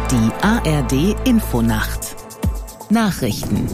Die ARD-Infonacht. Nachrichten.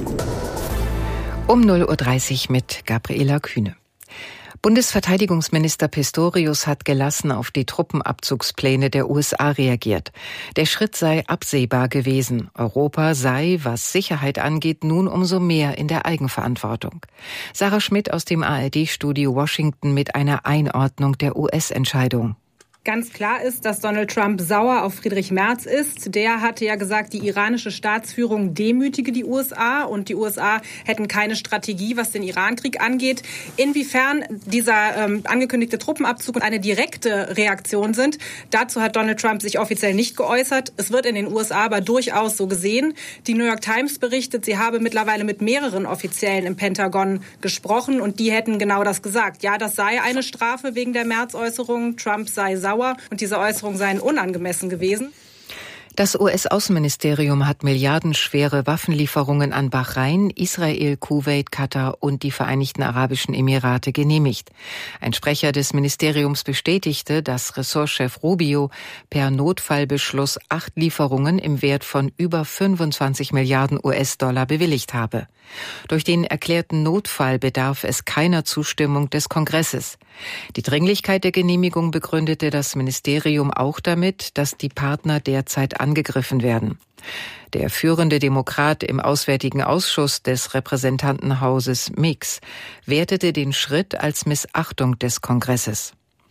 Um 0:30 Uhr mit Gabriela Kühne. Bundesverteidigungsminister Pistorius hat gelassen auf die Truppenabzugspläne der USA reagiert. Der Schritt sei absehbar gewesen. Europa sei, was Sicherheit angeht, nun umso mehr in der Eigenverantwortung. Sarah Schmidt aus dem ARD-Studio Washington mit einer Einordnung der US-Entscheidung. Ganz klar ist, dass Donald Trump sauer auf Friedrich Merz ist. Der hatte ja gesagt, die iranische Staatsführung demütige die USA und die USA hätten keine Strategie, was den Irankrieg angeht. Inwiefern dieser angekündigte Truppenabzug eine direkte Reaktion sind, dazu hat Donald Trump sich offiziell nicht geäußert. Es wird in den USA aber durchaus so gesehen. Die New York Times berichtet, sie habe mittlerweile mit mehreren Offiziellen im Pentagon gesprochen und die hätten genau das gesagt. Ja, das sei eine Strafe wegen der Merz-Äußerung. Trump sei sauer und diese Äußerungen seien unangemessen gewesen. Das US-Außenministerium hat milliardenschwere Waffenlieferungen an Bahrain, Israel, Kuwait, Katar und die Vereinigten Arabischen Emirate genehmigt. Ein Sprecher des Ministeriums bestätigte, dass Ressortchef Rubio per Notfallbeschluss 8 Lieferungen im Wert von über 25 Milliarden US-Dollar bewilligt habe. Durch den erklärten Notfall bedarf es keiner Zustimmung des Kongresses. Die Dringlichkeit der Genehmigung begründete das Ministerium auch damit, dass die Partner derzeit angegriffen werden. Der führende Demokrat im Auswärtigen Ausschuss des Repräsentantenhauses Mix wertete den Schritt als Missachtung des Kongresses.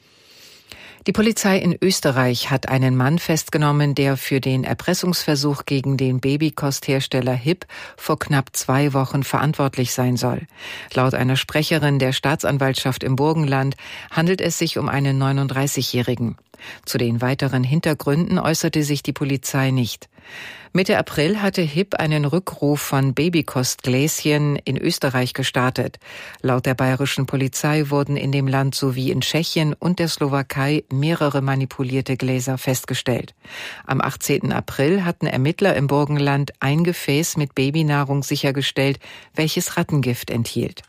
Die Polizei in Österreich hat einen Mann festgenommen, der für den Erpressungsversuch gegen den Babykosthersteller HiP vor knapp 2 Wochen verantwortlich sein soll. Laut einer Sprecherin der Staatsanwaltschaft im Burgenland handelt es sich um einen 39-Jährigen. Zu den weiteren Hintergründen äußerte sich die Polizei nicht. Mitte April hatte HiP einen Rückruf von Babykostgläschen in Österreich gestartet. Laut der bayerischen Polizei wurden in dem Land sowie in Tschechien und der Slowakei mehrere manipulierte Gläser festgestellt. Am 18. April hatten Ermittler im Burgenland ein Gefäß mit Babynahrung sichergestellt, welches Rattengift enthielt.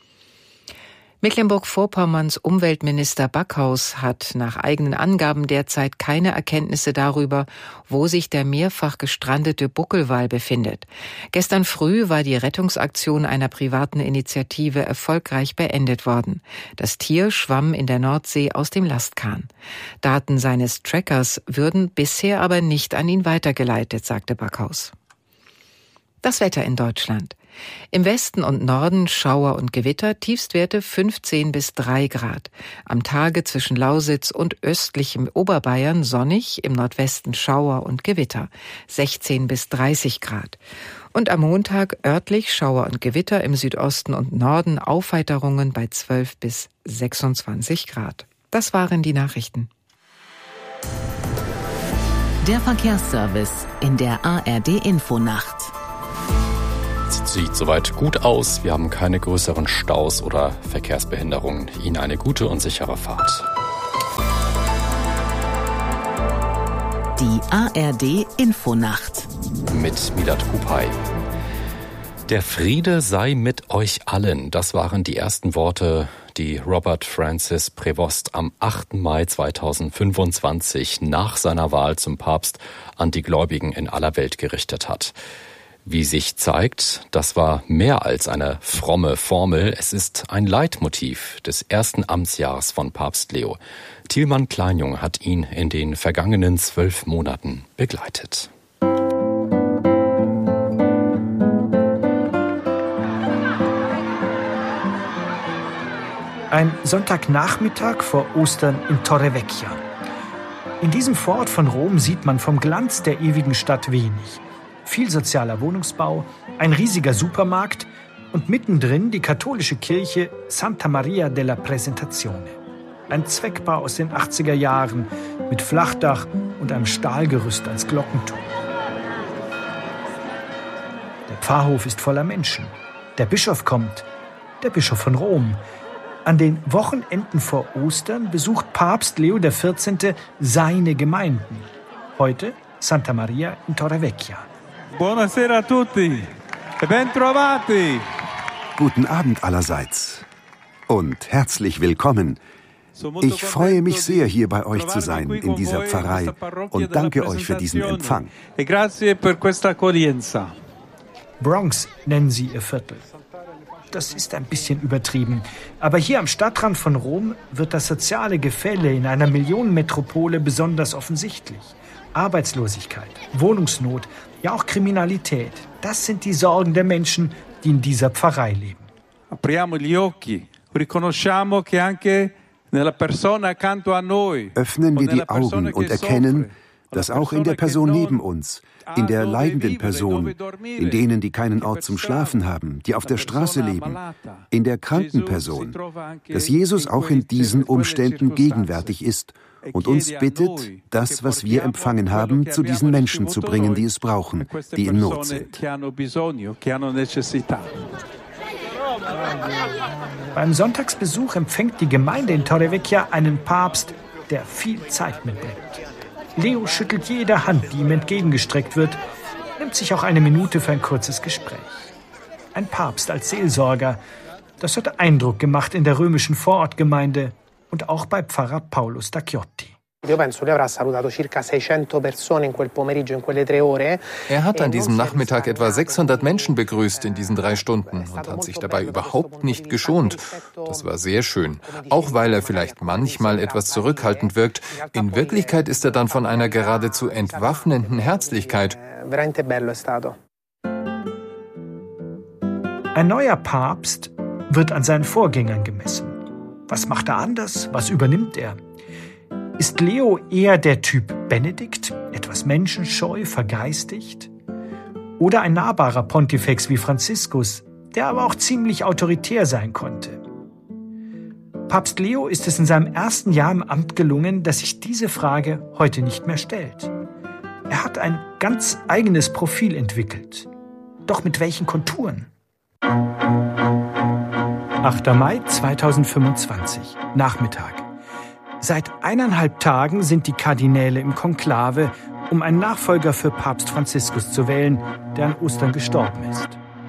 Mecklenburg-Vorpommerns Umweltminister Backhaus hat nach eigenen Angaben derzeit keine Erkenntnisse darüber, wo sich der mehrfach gestrandete Buckelwal befindet. Gestern früh war die Rettungsaktion einer privaten Initiative erfolgreich beendet worden. Das Tier schwamm in der Nordsee aus dem Lastkahn. Daten seines Trackers würden bisher aber nicht an ihn weitergeleitet, sagte Backhaus. Das Wetter in Deutschland. Im Westen und Norden Schauer und Gewitter, Tiefstwerte 15 bis 3 Grad. Am Tage zwischen Lausitz und östlichem Oberbayern sonnig, im Nordwesten Schauer und Gewitter, 16 bis 30 Grad. Und am Montag örtlich Schauer und Gewitter, im Südosten und Norden Aufheiterungen bei 12 bis 26 Grad. Das waren die Nachrichten. Der Verkehrsservice in der ARD-Infonacht. Sieht soweit gut aus. Wir haben keine größeren Staus oder Verkehrsbehinderungen. Ihnen eine gute und sichere Fahrt. Die ARD-Infonacht. Mit Milat Kupay. Der Friede sei mit euch allen. Das waren die ersten Worte, die Robert Francis Prevost am 8. Mai 2025 nach seiner Wahl zum Papst an die Gläubigen in aller Welt gerichtet hat. Wie sich zeigt, das war mehr als eine fromme Formel. Es ist ein Leitmotiv des ersten Amtsjahres von Papst Leo. Tilman Kleinjung hat ihn in den vergangenen 12 Monaten begleitet. Ein Sonntagnachmittag vor Ostern in Torrevecchia. In diesem Vorort von Rom sieht man vom Glanz der ewigen Stadt wenig. Viel sozialer Wohnungsbau, ein riesiger Supermarkt und mittendrin die katholische Kirche Santa Maria della Presentazione. Ein Zweckbau aus den 80er Jahren mit Flachdach und einem Stahlgerüst als Glockenturm. Der Pfarrhof ist voller Menschen. Der Bischof kommt, der Bischof von Rom. An den Wochenenden vor Ostern besucht Papst Leo XIV. Seine Gemeinden. Heute Santa Maria in Torrevecchia. Buonasera a tutti. Ben trovati. Guten Abend allerseits und herzlich willkommen. Ich freue mich sehr, hier bei euch zu sein, in dieser Pfarrei, und danke euch für diesen Empfang. Bronx nennen sie ihr Viertel. Das ist ein bisschen übertrieben. Aber hier am Stadtrand von Rom wird das soziale Gefälle in einer Millionenmetropole besonders offensichtlich. Arbeitslosigkeit, Wohnungsnot, ja auch Kriminalität. Das sind die Sorgen der Menschen, die in dieser Pfarrei leben. Apriamo gli occhi, riconosciamo che anche nella persona accanto a noi, öffnen wir die Augen und erkennen, dass auch in der Person neben uns, in der leidenden Person, in denen, die keinen Ort zum Schlafen haben, die auf der Straße leben, in der kranken Person, dass Jesus auch in diesen Umständen gegenwärtig ist und uns bittet, das, was wir empfangen haben, zu diesen Menschen zu bringen, die es brauchen, die in Not sind. Beim Sonntagsbesuch empfängt die Gemeinde in Torrevecchia einen Papst, der viel Zeit mitbringt. Leo schüttelt jede Hand, die ihm entgegengestreckt wird, nimmt sich auch eine Minute für ein kurzes Gespräch. Ein Papst als Seelsorger, das hat Eindruck gemacht in der römischen Vorortgemeinde und auch bei Pfarrer Paolo Stacchiotti. Er hat an diesem Nachmittag etwa 600 Menschen begrüßt in diesen 3 Stunden und hat sich dabei überhaupt nicht geschont. Das war sehr schön. Auch weil er vielleicht manchmal etwas zurückhaltend wirkt. In Wirklichkeit ist er dann von einer geradezu entwaffnenden Herzlichkeit. Ein neuer Papst wird an seinen Vorgängern gemessen. Was macht er anders? Was übernimmt er? Ist Leo eher der Typ Benedikt, etwas menschenscheu, vergeistigt? Oder ein nahbarer Pontifex wie Franziskus, der aber auch ziemlich autoritär sein konnte? Papst Leo ist es in seinem ersten Jahr im Amt gelungen, dass sich diese Frage heute nicht mehr stellt. Er hat ein ganz eigenes Profil entwickelt. Doch mit welchen Konturen? 8. Mai 2025, Nachmittag. Seit 1,5 Tagen sind die Kardinäle im Konklave, um einen Nachfolger für Papst Franziskus zu wählen, der an Ostern gestorben ist.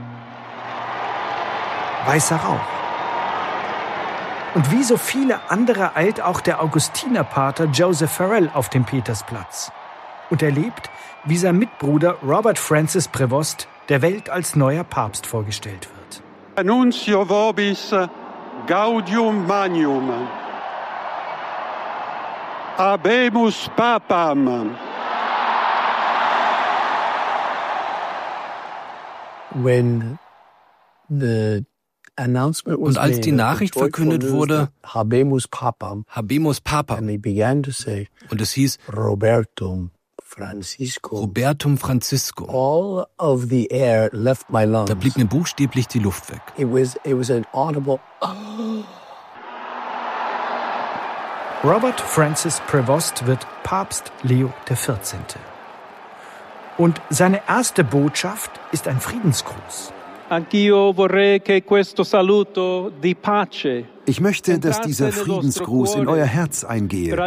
Weißer Rauch. Und wie so viele andere eilt auch der Augustinerpater Joseph Farrell auf den Petersplatz und erlebt, wie sein Mitbruder Robert Francis Prevost der Welt als neuer Papst vorgestellt wird. Annuncio vobis gaudium magnum. Habemus Papam. Und als die Nachricht verkündet wurde, Habemus Papam, und es hieß Robertum Francisco, da blieb mir buchstäblich die Luft weg. Robert Francis Prevost wird Papst Leo XIV. Und seine erste Botschaft ist ein Friedensgruß. Ich möchte, dass dieser Friedensgruß in euer Herz eingehe.